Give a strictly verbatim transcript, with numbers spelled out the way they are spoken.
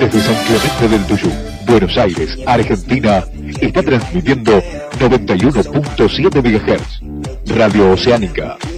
desde San Clemente del Tuyú, Buenos Aires, Argentina, está transmitiendo noventa y uno punto siete megahertz. Radio Oceánica,